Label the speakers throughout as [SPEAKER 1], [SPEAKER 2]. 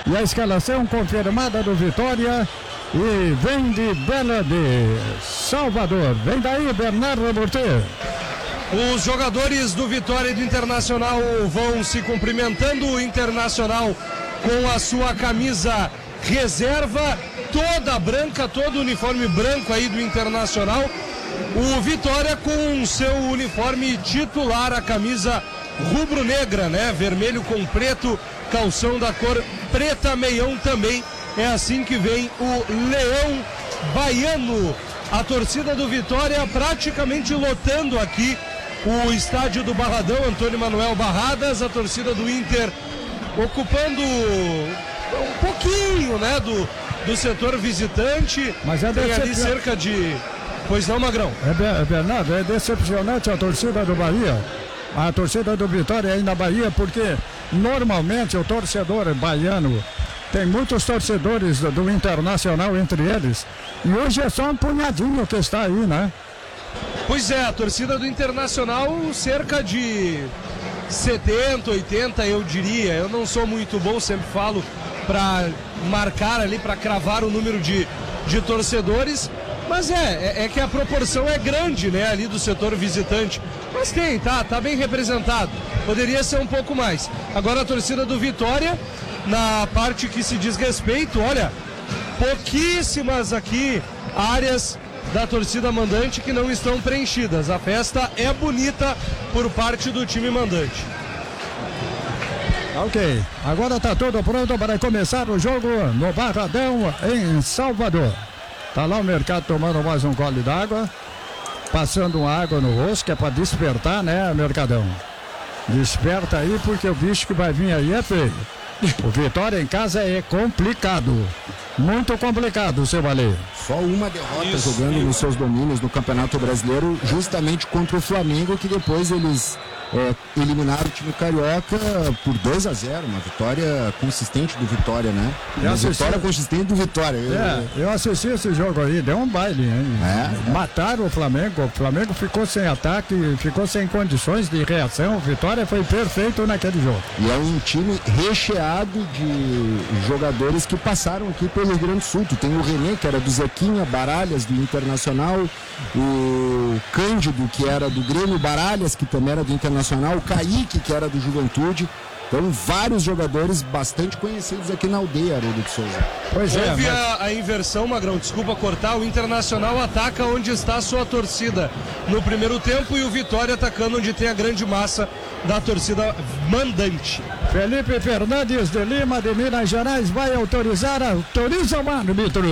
[SPEAKER 1] E a escalação confirmada do Vitória. E vem de Bela de Salvador. Vem daí, Bernardo Burti.
[SPEAKER 2] Os jogadores do Vitória e do Internacional vão se cumprimentando. O Internacional com a sua camisa reserva, toda branca, todo o uniforme branco aí do Internacional. O Vitória com o seu uniforme titular, a camisa rubro-negra, né? Vermelho com preto, calção da cor preta, meião também. É assim que vem o Leão Baiano. A torcida do Vitória praticamente lotando aqui o estádio do Barradão, Antônio Manuel Barradas. A torcida do Inter ocupando um pouquinho, né, do setor visitante.
[SPEAKER 1] Mas
[SPEAKER 2] tem ali cerca de... Pois não, Magrão?
[SPEAKER 1] Bernardo, é decepcionante a torcida do Bahia. A torcida do Vitória aí na Bahia, porque normalmente o torcedor baiano tem muitos torcedores do Internacional entre eles. E hoje é só um punhadinho que está aí, né?
[SPEAKER 2] Pois é, a torcida do Internacional cerca de 70, 80, eu diria. Eu não sou muito bom, sempre falo para marcar ali, para cravar o número de torcedores. Mas é que a proporção é grande, né, ali do setor visitante. Mas tá bem representado. Poderia ser um pouco mais. Agora a torcida do Vitória, na parte que se diz respeito, olha, pouquíssimas aqui áreas da torcida mandante que não estão preenchidas. A festa é bonita por parte do time mandante.
[SPEAKER 1] Ok, agora está tudo pronto para começar o jogo no Barradão, em Salvador. Tá lá o Mercado tomando mais um gole d'água, passando uma água no rosto, que é para despertar, né, Mercadão? Desperta aí, porque o bicho que vai vir aí é feio. O Vitória em casa é complicado, muito complicado, seu Valê.
[SPEAKER 3] Só uma derrota jogando nos seus domínios no Campeonato Brasileiro, justamente contra o Flamengo, que depois eles eliminaram o time carioca por 2-0, uma vitória consistente do Vitória, né? Uma vitória consistente do Vitória.
[SPEAKER 1] Eu assisti esse jogo aí, deu um baile, hein? Mataram o Flamengo ficou sem ataque, ficou sem condições de reação. O Vitória foi perfeito naquele jogo.
[SPEAKER 3] E é um time recheado de jogadores que passaram aqui pelo Rio Grande do Sul. Tem o René, que era do Zequinha, Baralhas, do Internacional, o Cândido, que era do Grêmio, Baralhas, que também era do Internacional, o Kaique, que era do Juventude. Então, vários jogadores bastante conhecidos aqui na aldeia, Haroldo de Souza.
[SPEAKER 2] Pois é. Houve a inversão, Magrão, desculpa cortar. O Internacional ataca onde está a sua torcida no primeiro tempo e o Vitória atacando onde tem a grande massa da torcida mandante.
[SPEAKER 1] Felipe Fernandes de Lima, de Minas Gerais, vai autorizar. Autoriza o árbitro.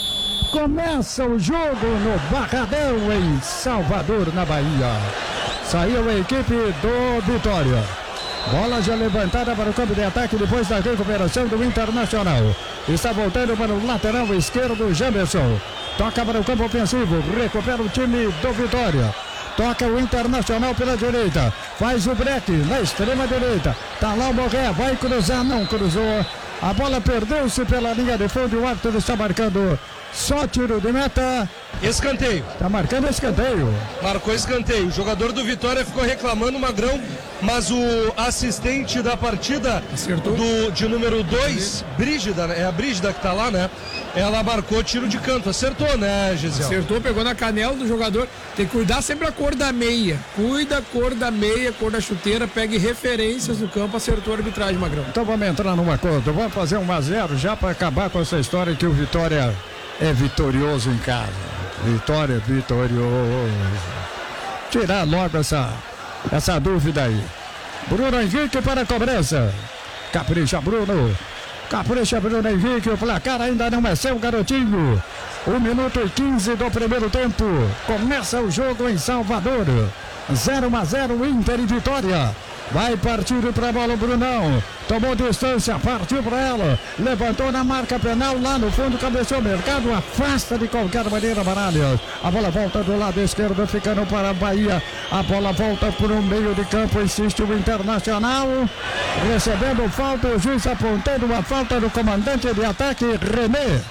[SPEAKER 1] Começa o jogo no Barradão, em Salvador, na Bahia. Saiu a equipe do Vitória. Bola já levantada para o campo de ataque depois da recuperação do Internacional. Está voltando para o lateral esquerdo, Jamerson. Toca para o campo ofensivo, recupera o time do Vitória. Toca o Internacional pela direita. Faz o break na extrema direita. Tá lá o Morré, vai cruzar, não cruzou. A bola perdeu-se pela linha de fundo. O árbitro está marcando só tiro de meta.
[SPEAKER 2] Escanteio.
[SPEAKER 1] Tá marcando escanteio.
[SPEAKER 2] Marcou escanteio. O jogador do Vitória ficou reclamando, Magrão, mas o assistente da partida de número 2, Brígida, é a Brígida que tá lá, né? Ela marcou tiro de canto. Acertou, né, Gisele?
[SPEAKER 4] Acertou, pegou na canela do jogador. Tem que cuidar sempre a cor da meia. Cuida a cor da meia, cor da chuteira, pegue referências no campo. Acertou a arbitragem, Magrão.
[SPEAKER 1] Então vamos entrar num acordo. Vamos fazer 1-0 já para acabar com essa história que o Vitória é vitorioso em casa. Vitória vitorioso. Tirar logo essa dúvida aí. Bruno Henrique para a cobrança. Capricha, Bruno. Capricha, Bruno Henrique. O placar ainda não é seu, garotinho. 1 minuto e 15 do primeiro tempo. Começa o jogo em Salvador. 0-0, Inter e Vitória. Vai partir para a bola o Brunão. Tomou distância, partiu para ela. Levantou na marca penal lá no fundo, cabeceou o Mercado. Afasta de qualquer maneira Baralhas. A bola volta do lado esquerdo, ficando para a Bahia. A bola volta por um meio de campo. Insiste o Internacional. Recebendo falta, o juiz apontando uma falta do comandante de ataque, René.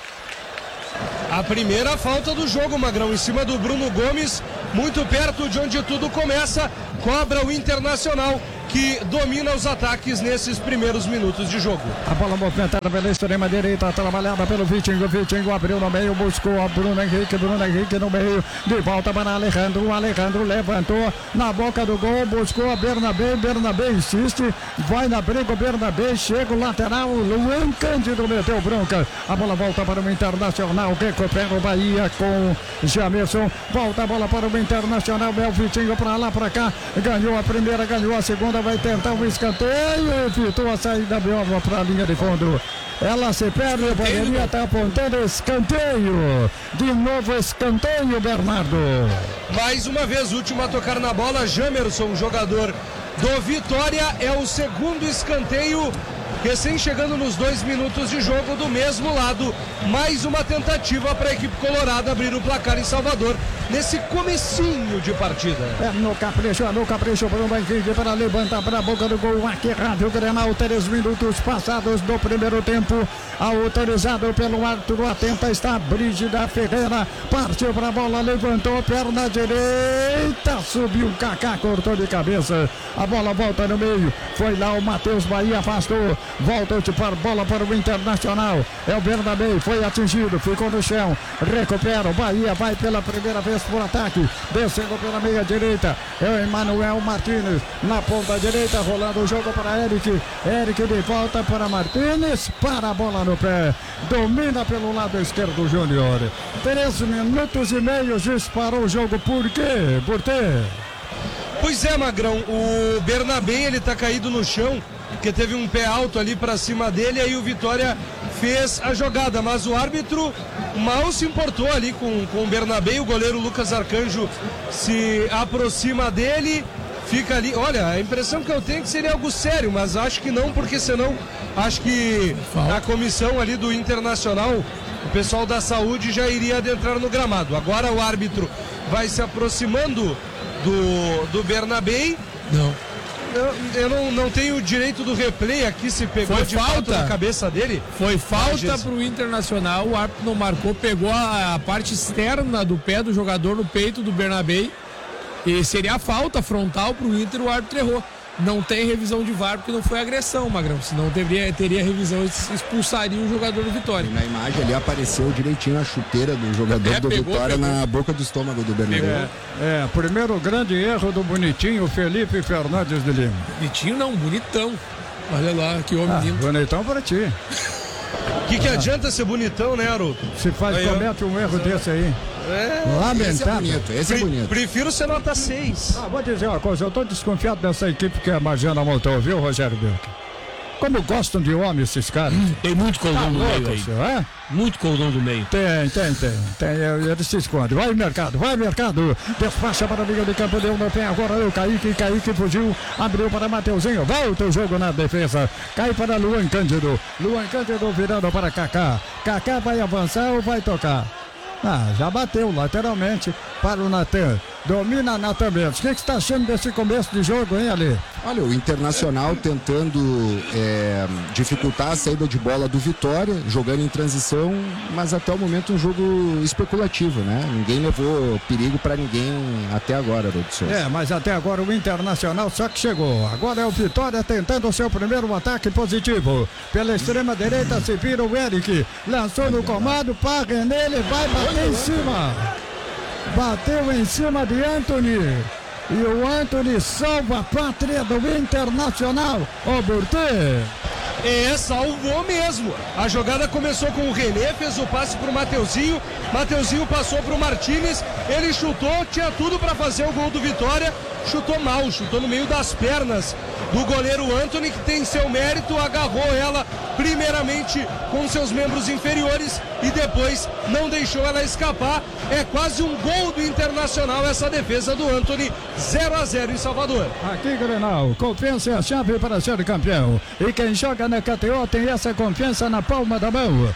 [SPEAKER 2] A primeira falta do jogo, Magrão, em cima do Bruno Gomes, muito perto de onde tudo começa. Cobra o Internacional. que domina os ataques nesses primeiros minutos de jogo.
[SPEAKER 1] A bola movimentada pela extrema direita, trabalhada pelo Vitinho. Vitinho abriu no meio, buscou o Bruno Henrique no meio, de volta para Alejandro. Alejandro levantou na boca do gol, buscou a Bernabé. Bernabé insiste, vai na briga o Bernabé, chega o lateral, Luan Cândido meteu bronca. A bola volta para o Internacional, recupera o Bahia com Jamerson. Volta a bola para o Internacional, é o Vitinho para lá, para cá. Ganhou a primeira, ganhou a segunda, vai tentar um escanteio, evitou a saída bola para a linha de fundo. Ela se perde, poderia estar apontando escanteio. De novo escanteio, Bernardo.
[SPEAKER 2] Mais uma vez, último a tocar na bola, Jamerson, jogador do Vitória, é o segundo escanteio, recém chegando nos 2 minutos de jogo do mesmo lado. Mais uma tentativa para a equipe colorada abrir o placar em Salvador nesse comecinho de partida.
[SPEAKER 1] É no capricho, Bruno Henrique para levantar para a boca do gol. Aqui, Rádio Grenal, 3 minutos passados do primeiro tempo. Autorizado pelo árbitro, atenta está a Brígida Ferreira. Partiu para a bola, levantou, perna direita, subiu, Kaká cortou de cabeça. A bola volta no meio, foi lá o Matheus Bahia, afastou. Volta a bola para o Internacional. É o Bernabé, foi atingido, ficou no chão. Recupera, o Bahia vai pela primeira vez por ataque. Descendo pela meia direita. É o Emanuel Martínez na ponta direita, rolando o jogo para Eric. Eric de volta para Martínez. Para a bola no pé. Domina pelo lado esquerdo o Júnior. 3 minutos e meio, disparou o jogo. Por quê? Por quê?
[SPEAKER 2] Pois é, Magrão, o Bernabé, ele tá caído no chão, porque teve um pé alto ali para cima dele, aí o Vitória fez a jogada, mas o árbitro mal se importou ali com o Bernabé. O goleiro Lucas Arcanjo se aproxima dele, fica ali. Olha, a impressão que eu tenho é que seria algo sério, mas acho que não, porque senão acho que a comissão ali do Internacional, o pessoal da saúde já iria adentrar no gramado. Agora o árbitro vai se aproximando do Bernabé.
[SPEAKER 4] Não.
[SPEAKER 2] Eu não tenho o direito do replay aqui, se pegou
[SPEAKER 4] Foi
[SPEAKER 2] de falta na cabeça dele.
[SPEAKER 4] Foi falta para o Internacional, o árbitro não marcou, pegou a parte externa do pé do jogador no peito do Bernabé. E seria a falta frontal para o Inter, o árbitro errou. Não tem revisão de VAR porque não foi agressão, Magrão. Senão teria revisão e expulsaria o jogador do Vitória.
[SPEAKER 3] E na imagem ali apareceu direitinho a chuteira do jogador do Vitória na boca do estômago do Bernabé.
[SPEAKER 1] Primeiro grande erro do bonitinho Felipe Fernandes de Lima.
[SPEAKER 4] Bonitinho não, bonitão. Olha lá, que homem lindo.
[SPEAKER 1] Bonitão para ti.
[SPEAKER 2] O que adianta ser bonitão, né, Haroldo?
[SPEAKER 1] Se comete um erro desse aí. Lamentável.
[SPEAKER 3] Esse é bonito.
[SPEAKER 2] Prefiro ser nota 6.
[SPEAKER 1] Vou dizer uma coisa, eu estou desconfiado dessa equipe que a Margiana montou, viu, Rogério Belk? Como gostam de homem esses caras.
[SPEAKER 5] Tem muito cordão do meio aí.
[SPEAKER 1] É?
[SPEAKER 5] Muito cordão do meio.
[SPEAKER 1] Tem. Ele se esconde. Vai, mercado. Despacha para a liga de campo, deu no pé. Agora o Kaique fugiu. Abriu para Mateuzinho. Volta o jogo na defesa. Cai para Luan Cândido. Luan Cândido virando para Kaká. Kaká vai avançar ou vai tocar? Já bateu lateralmente para o Natan. Domina Natan Mendes. O que está achando desse começo de jogo, hein, Ali?
[SPEAKER 3] Olha, o Internacional tentando dificultar a saída de bola do Vitória, jogando em transição, mas até o momento um jogo especulativo, né? Ninguém levou perigo para ninguém até agora, Rodson.
[SPEAKER 1] Mas até agora o Internacional só que chegou. Agora é o Vitória tentando o seu primeiro ataque positivo. Pela extrema direita se vira o Eric. Lançou no comando, paga nele, vai bater em cima. Bateu em cima de Antony. E o Antony salva a pátria do Internacional. Ô, Burtê.
[SPEAKER 2] Salvou mesmo. A jogada começou com o René, fez o passe pro Mateuzinho. Mateuzinho passou pro Martínez. Ele chutou, tinha tudo para fazer o gol do Vitória. Chutou mal, chutou no meio das pernas do goleiro Antony, que tem seu mérito, agarrou ela primeiramente com seus membros inferiores e depois não deixou ela escapar. É quase um gol do Internacional essa defesa do Antony. 0-0 em Salvador.
[SPEAKER 1] Aqui, Grenal, confiança é a chave para ser campeão. E quem joga na KTO tem essa confiança na palma da mão.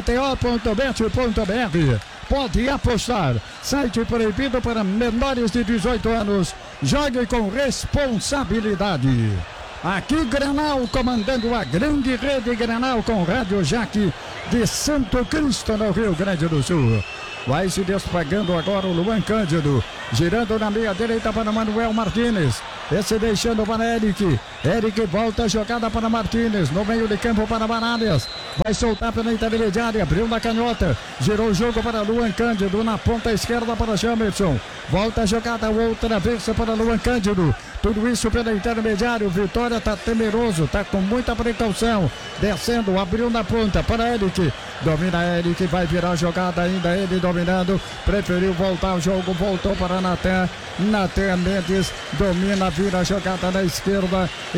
[SPEAKER 1] KTO.bet.br. Pode apostar. Site proibido para menores de 18 anos. Jogue com responsabilidade. Aqui, Grenal, comandando a grande rede Grenal com Rádio Jaque de Santo Cristo, no Rio Grande do Sul. Vai se despagando agora o Luan Cândido. Girando na meia direita para Manuel Martínez. Esse deixando para Eric. Eric volta a jogada para Martínez. No meio de campo para Baralhas. Vai soltar pela intermediária. Abriu na canhota. Girou o jogo para Luan Cândido. Na ponta esquerda para Jamerson. Volta a jogada outra vez para Luan Cândido. Tudo isso pela intermediária. O Vitória está temeroso. Está com muita precaução. Descendo. Abriu na ponta para Eric. Domina Eric. Vai virar a jogada ainda. Ele dominando. Preferiu voltar ao jogo. Voltou para Natan. Natan Mendes. Domina. Vira a jogada na esquerda.